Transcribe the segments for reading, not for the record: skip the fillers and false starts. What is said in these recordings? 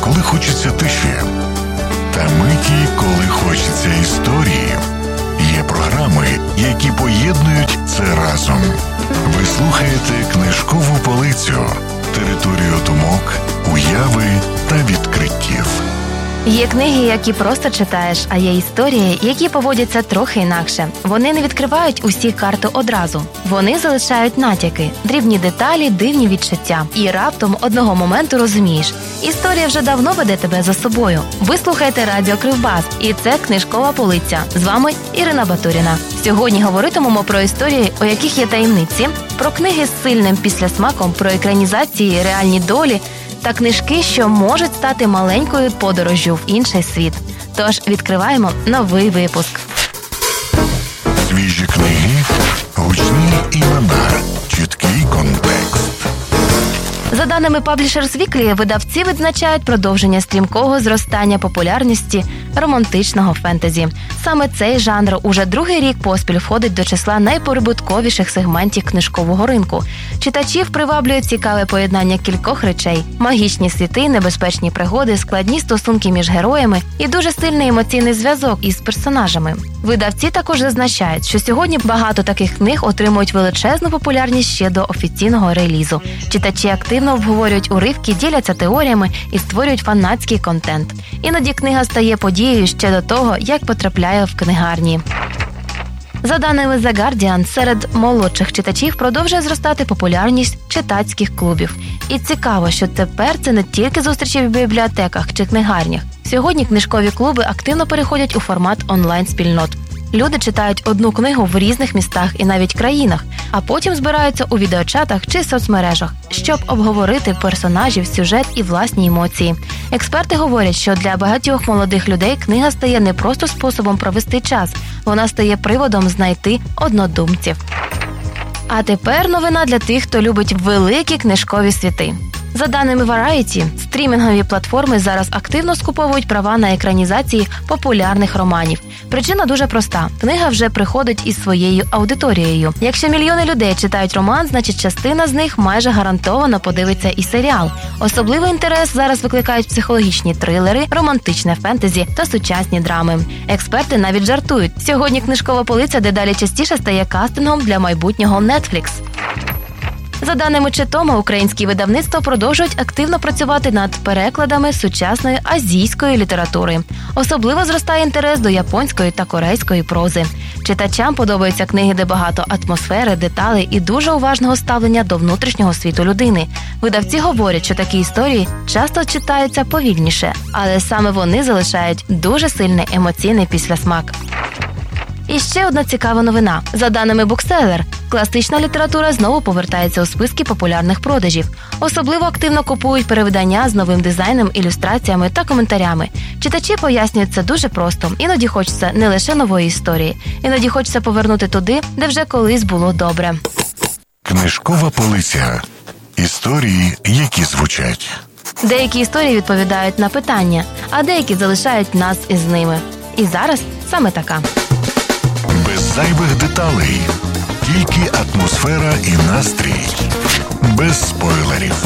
коли хочеться тиші, та миті, коли хочеться історії. Є програми, які поєднують це разом. Ви слухаєте «Книжкову полицю» – територію думок, уяви та відкриттів. Є книги, які просто читаєш, а є історії, які поводяться трохи інакше. Вони не відкривають усі карти одразу. Вони залишають натяки, дрібні деталі, дивні відчуття. І раптом одного моменту розумієш – історія вже давно веде тебе за собою. Ви слухаєте Радіо Кривбас, і це «Книжкова полиця». З вами Ірина Батуріна. Сьогодні говоритимемо про історії, у яких є таємниці, про книги з сильним післясмаком, про екранізації, реальні долі – та книжки, що можуть стати маленькою подорожжю в інший світ. Тож відкриваємо новий випуск. Свіжі книги, гучні імена, чіткий контекст. За даними Publishers Weekly, видавці відзначають продовження стрімкого зростання популярності романтичного фентезі. Саме цей жанр уже другий рік поспіль входить до числа найприбутковіших сегментів книжкового ринку. Читачів приваблює цікаве поєднання кількох речей – магічні світи, небезпечні пригоди, складні стосунки між героями і дуже сильний емоційний зв'язок із персонажами. Видавці також зазначають, що сьогодні багато таких книг отримують величезну популярність ще до офіційного релізу. Читачі активно обговорюють уривки, діляться теоріями і створюють фанатський контент. Іноді книга стає подією ще до того, як потрапляє в книгарні. За даними The Guardian, серед молодших читачів продовжує зростати популярність читацьких клубів. І цікаво, що тепер це не тільки зустрічі в бібліотеках чи книгарнях. Сьогодні книжкові клуби активно переходять у формат онлайн-спільнот. Люди читають одну книгу в різних містах і навіть країнах, а потім збираються у відеочатах чи соцмережах, щоб обговорити персонажів, сюжет і власні емоції. Експерти говорять, що для багатьох молодих людей книга стає не просто способом провести час, вона стає приводом знайти однодумців. А тепер новина для тих, хто любить великі книжкові світи. За даними Variety, стрімінгові платформи зараз активно скуповують права на екранізації популярних романів. Причина дуже проста – книга вже приходить із своєю аудиторією. Якщо мільйони людей читають роман, значить частина з них майже гарантовано подивиться і серіал. Особливий інтерес зараз викликають психологічні трилери, романтичне фентезі та сучасні драми. Експерти навіть жартують – сьогодні книжкова полиця дедалі частіше стає кастингом для майбутнього Netflix. За даними Читома, українські видавництва продовжують активно працювати над перекладами сучасної азійської літератури. Особливо зростає інтерес до японської та корейської прози. Читачам подобаються книги, де багато атмосфери, деталей і дуже уважного ставлення до внутрішнього світу людини. Видавці говорять, що такі історії часто читаються повільніше, але саме вони залишають дуже сильний емоційний післясмак. І ще одна цікава новина. За даними Bookseller, класична література знову повертається у списки популярних продажів. Особливо активно купують перевидання з новим дизайном, ілюстраціями та коментарями. Читачі пояснюють це дуже просто. Іноді хочеться не лише нової історії. Іноді хочеться повернути туди, де вже колись було добре. Книжкова полиця. Історії, які звучать. Деякі історії відповідають на питання, а деякі залишають нас із ними. І зараз саме така. Без зайвих деталей. Тільки атмосфера і настрій. Без спойлерів.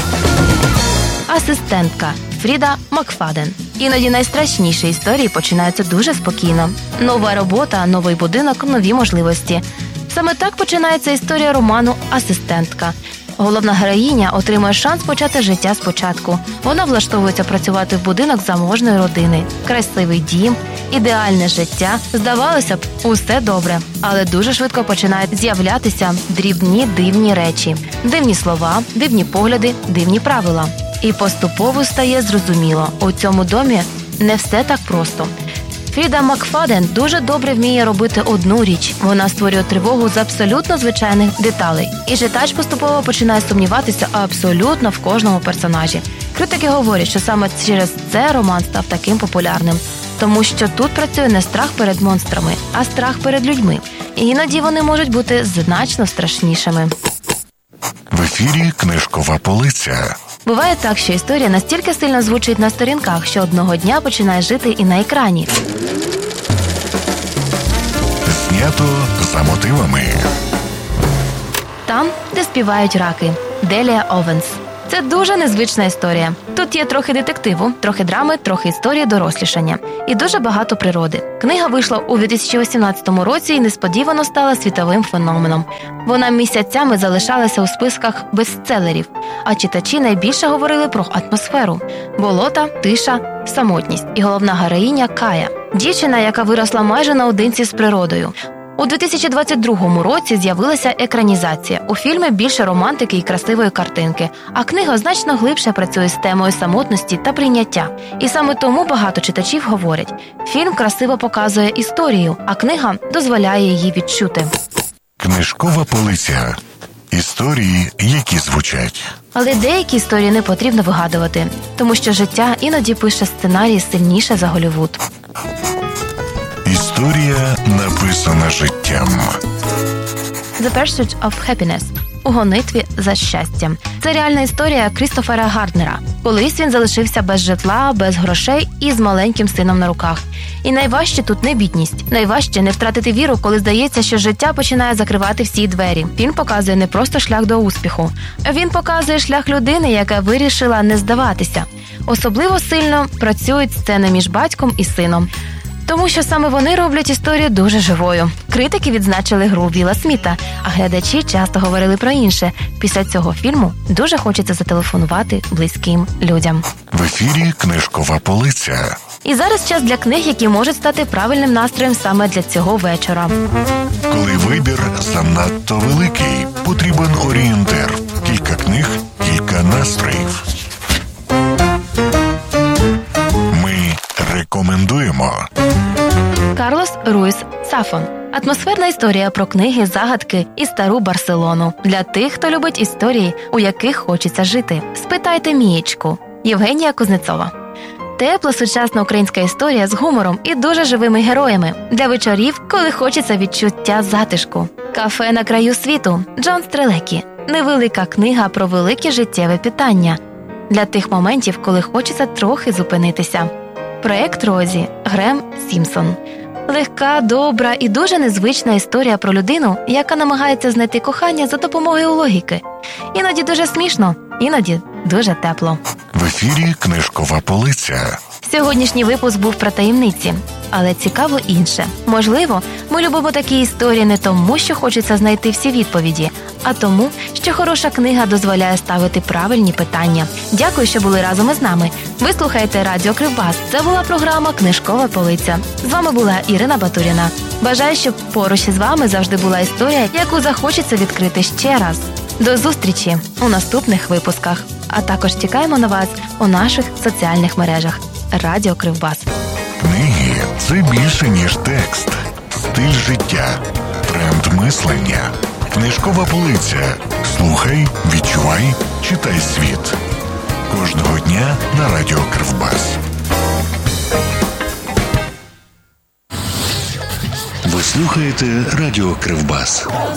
Асистентка Фріда Макфаден. Іноді найстрашніші історії починаються дуже спокійно. Нова робота, новий будинок, нові можливості. Саме так починається історія роману «Асистентка». Головна героїня отримує шанс почати життя спочатку. Вона влаштовується працювати в будинок заможної родини. Красивий дім, ідеальне життя. Здавалося б, усе добре. Але дуже швидко починають з'являтися дрібні дивні речі. Дивні слова, дивні погляди, дивні правила. І поступово стає зрозуміло, у цьому домі не все так просто. Фріда Макфаден дуже добре вміє робити одну річ. Вона створює тривогу з абсолютно звичайних деталей. І читач поступово починає сумніватися абсолютно в кожному персонажі. Критики говорять, що саме через це роман став таким популярним. Тому що тут працює не страх перед монстрами, а страх перед людьми. І іноді вони можуть бути значно страшнішими. В ефірі «Книжкова полиця». Буває так, що історія настільки сильно звучить на сторінках, що одного дня починає жити і на екрані. Знято за мотивами. Там, де співають раки. Делія Овенс. Це дуже незвична історія. Тут є трохи детективу, трохи драми, трохи історії дорослішання. І дуже багато природи. Книга вийшла у 2018 році і несподівано стала світовим феноменом. Вона місяцями залишалася у списках бестселерів, а читачі найбільше говорили про атмосферу – болота, тиша, самотність. І головна героїня Кая – дівчина, яка виросла майже наодинці з природою. У 2022 році з'явилася екранізація. У фільмі більше романтики і красивої картинки, а книга значно глибше працює з темою самотності та прийняття. І саме тому багато читачів говорять, фільм красиво показує історію, а книга дозволяє її відчути. Книжкова полиця. Історії, які звучать. Але деякі історії не потрібно вигадувати, тому що життя іноді пише сценарії сильніше за Голлівуд. Історія, написана життям. The Pursuit of Happiness – у гонитві за щастям. Це реальна історія Крістофера Гарднера. Колись він залишився без житла, без грошей і з маленьким сином на руках. І найважче тут не бідність. Найважче не втратити віру, коли здається, що життя починає закривати всі двері. Фільм показує не просто шлях до успіху. Він показує шлях людини, яка вирішила не здаватися. Особливо сильно працюють сцени між батьком і сином. Тому що саме вони роблять історію дуже живою. Критики відзначили гру Вілла Сміта, а глядачі часто говорили про інше. Після цього фільму дуже хочеться зателефонувати близьким людям. В ефірі «Книжкова полиця». І зараз час для книг, які можуть стати правильним настроєм саме для цього вечора. Коли вибір занадто великий, потрібен орієнтир. Кілька книг, кілька настроїв. Ми рекомендуємо. Карлос Руїс Сафон. Атмосферна історія про книги, загадки і стару Барселону. Для тих, хто любить історії, у яких хочеться жити. Спитайте Мієчку. Євгенія Кузнецова. Тепла сучасна українська історія з гумором і дуже живими героями. Для вечорів, коли хочеться відчуття затишку. Кафе на краю світу. Джон Стрелекі. Невелика книга про великі життєві питання. Для тих моментів, коли хочеться трохи зупинитися. Проект Розі. Грем Сімпсон. Легка, добра і дуже незвична історія про людину, яка намагається знайти кохання за допомогою логіки. Іноді дуже смішно, іноді дуже тепло. В ефірі «Книжкова полиця». Сьогоднішній випуск був про таємниці, але цікаво інше. Можливо, ми любимо такі історії не тому, що хочеться знайти всі відповіді, а тому, що хороша книга дозволяє ставити правильні питання. Дякую, що були разом із нами. Ви слухаєте Радіо Кривбас. Це була програма «Книжкова полиця». З вами була Ірина Батуріна. Бажаю, щоб поруч із вами завжди була історія, яку захочеться відкрити ще раз. До зустрічі у наступних випусках. А також чекаємо на вас у наших соціальних мережах. Радіо Кривбас. Книги – це більше, ніж текст. Стиль життя. Тренд мислення. Книжкова полиця. Слухай, відчувай, читай світ. Кожного дня на Радіо Кривбас. Ви слухаєте Радіо Кривбас.